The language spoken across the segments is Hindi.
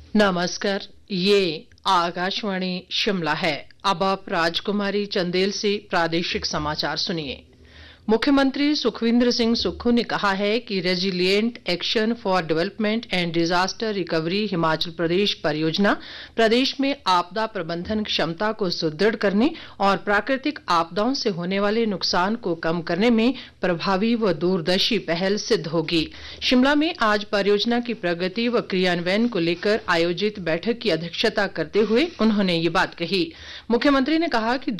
नमस्कार, ये आकाशवाणी शिमला है। अब आप राजकुमारी चंदेल से प्रादेशिक समाचार सुनिए। मुख्यमंत्री सुखविंदर सिंह सुक्खू ने कहा है कि resilient action for development and disaster recovery Himachal Pradesh परियोजना प्रदेश में आपदा प्रबंधन क्षमता को सुदृढ़ करने और प्राकृतिक आपदाओं से होने वाले नुकसान को कम करने में प्रभावी व दूरदर्शी पहल सिद्ध होगी। शिमला में आज परियोजना की प्रगति व क्रियान्वयन को लेकर आयोजित बैठक की अध्यक्षता करते हुए उन्होंने ये बात कही। मुख्यमंत्री ने कहा कि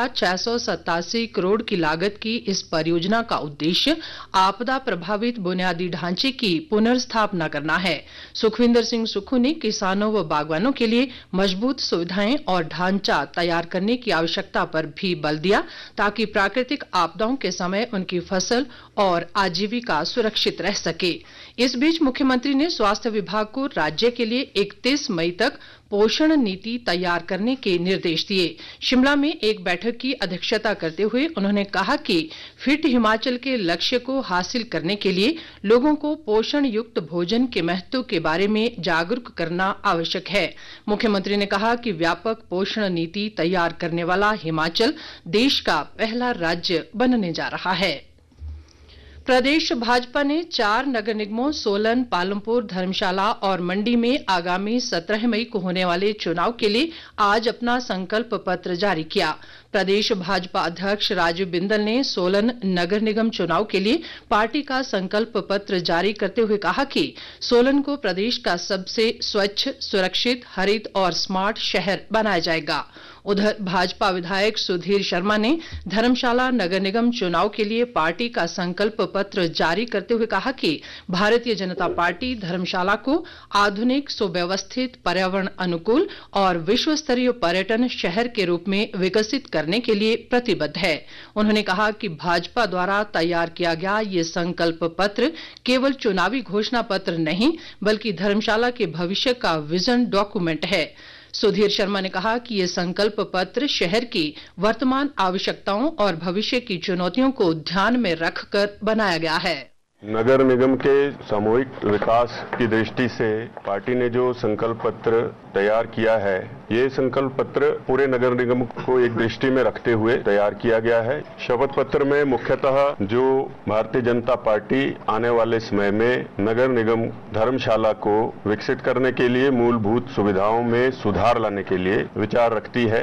2687 करोड़ की लागत की इस परियोजना का उद्देश्य आपदा प्रभावित बुनियादी ढांचे की पुनर्स्थापना करना है। सुखविंदर सिंह सुक्खू ने किसानों व बागवानों के लिए मजबूत सुविधाएं और ढांचा तैयार करने की आवश्यकता पर भी बल दिया ताकि प्राकृतिक आपदाओं के समय उनकी फसल और आजीविका सुरक्षित रह सके। इस बीच मुख्यमंत्री ने स्वास्थ्य विभाग को राज्य के लिए 31 मई तक पोषण नीति तैयार करने के निर्देश दिए। शिमला में एक बैठक की अध्यक्षता करते हुए उन्होंने कहा कि फिट हिमाचल के लक्ष्य को हासिल करने के लिए लोगों को पोषण युक्त भोजन के महत्व के बारे में जागरूक करना आवश्यक है। मुख्यमंत्री ने कहा कि व्यापक पोषण नीति तैयार करने वाला हिमाचल देश का पहला राज्य बनने जा रहा है। प्रदेश भाजपा ने 4 नगर निगमों सोलन, पालमपुर, धर्मशाला और मंडी में आगामी 17 मई को होने वाले चुनाव के लिए आज अपना संकल्प पत्र जारी किया। प्रदेश भाजपा अध्यक्ष राजीव बिंदल ने सोलन नगर निगम चुनाव के लिए पार्टी का संकल्प पत्र जारी करते हुए कहा कि सोलन को प्रदेश का सबसे स्वच्छ, सुरक्षित, हरित और स्मार्ट शहर बनाया जाएगा। उधर भाजपा विधायक सुधीर शर्मा ने धर्मशाला नगर निगम चुनाव के लिए पार्टी का संकल्प पत्र जारी करते हुए कहा कि भारतीय जनता पार्टी धर्मशाला को आधुनिक, सुव्यवस्थित, पर्यावरण अनुकूल और विश्व स्तरीय पर्यटन शहर के रूप में विकसित करने के लिए प्रतिबद्ध है। उन्होंने कहा कि भाजपा द्वारा तैयार किया गया ये संकल्प पत्र केवल चुनावी घोषणा पत्र नहीं बल्कि धर्मशाला के भविष्य का विजन डॉक्यूमेंट है। सुधीर शर्मा ने कहा कि ये संकल्प पत्र शहर की वर्तमान आवश्यकताओं और भविष्य की चुनौतियों को ध्यान में रखकर बनाया गया है। नगर निगम के सामूहिक विकास की दृष्टि से पार्टी ने जो संकल्प पत्र तैयार किया है, ये संकल्प पत्र पूरे नगर निगम को एक दृष्टि में रखते हुए तैयार किया गया है। शपथ पत्र में मुख्यतः जो भारतीय जनता पार्टी आने वाले समय में नगर निगम धर्मशाला को विकसित करने के लिए मूलभूत सुविधाओं में सुधार लाने के लिए विचार रखती है।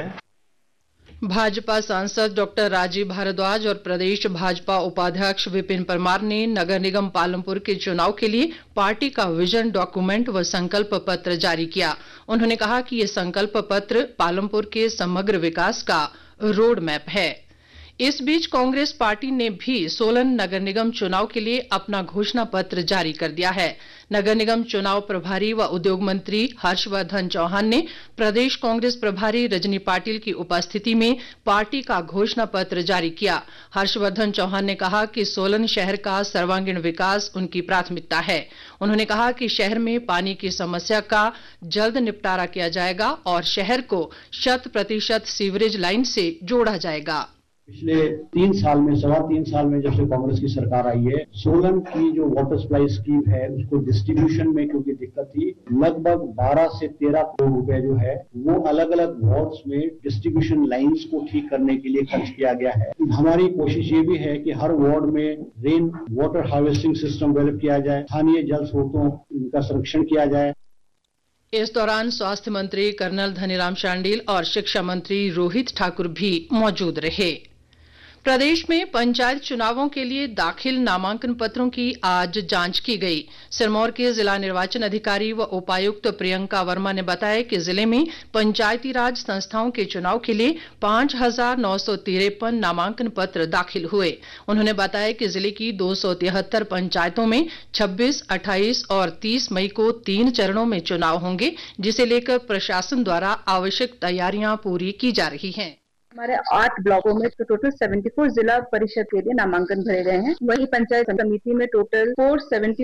भाजपा सांसद डॉक्टर राजीव भारद्वाज और प्रदेश भाजपा उपाध्यक्ष विपिन परमार ने नगर निगम पालमपुर के चुनाव के लिए पार्टी का विजन डॉक्यूमेंट व संकल्प पत्र जारी किया। उन्होंने कहा कि ये संकल्प पत्र पालमपुर के समग्र विकास का रोड मैप है। इस बीच कांग्रेस पार्टी ने भी सोलन नगर निगम चुनाव के लिए अपना घोषणा पत्र जारी कर दिया है। नगर निगम चुनाव प्रभारी व उद्योग मंत्री हर्षवर्धन चौहान ने प्रदेश कांग्रेस प्रभारी रजनी पाटिल की उपस्थिति में पार्टी का घोषणा पत्र जारी किया। हर्षवर्धन चौहान ने कहा कि सोलन शहर का सर्वांगीण विकास उनकी प्राथमिकता है। उन्होंने कहा कि शहर में पानी की समस्या का जल्द निपटारा किया जाएगा और शहर को 100% सीवरेज लाइन से जोड़ा जाएगा। पिछले 3 साल में, 3.25 साल में जब से कांग्रेस की सरकार आई है, सोलन की जो वाटर सप्लाई स्कीम है उसको डिस्ट्रीब्यूशन में क्योंकि दिक्कत थी, लगभग 12 से 13 करोड़ रुपए जो है वो अलग अलग वार्ड्स में डिस्ट्रीब्यूशन लाइंस को ठीक करने के लिए खर्च किया गया है। हमारी कोशिश ये भी है कि हर वार्ड में rain water harvesting system develop किया जाए, स्थानीय जल स्रोतों का संरक्षण किया जाए। इस दौरान स्वास्थ्य मंत्री कर्नल धनीराम शांडिल और शिक्षा मंत्री रोहित ठाकुर भी मौजूद रहे। प्रदेश में पंचायत चुनावों के लिए दाखिल नामांकन पत्रों की आज जांच की गई। सिरमौर के जिला निर्वाचन अधिकारी व उपायुक्त प्रियंका वर्मा ने बताया कि जिले में पंचायती राज संस्थाओं के चुनाव के लिए 5,953 नामांकन पत्र दाखिल हुए। उन्होंने बताया कि जिले की 273 पंचायतों में 26, 28 और 30 मई को 3 चरणों में चुनाव होंगे, जिसे लेकर प्रशासन द्वारा आवश्यक तैयारियां पूरी की जा रही हैं। हमारे 8 ब्लॉकों में टोटल 74 जिला परिषद के लिए नामांकन भरे गए हैं। वही पंचायत समिति में टोटल 471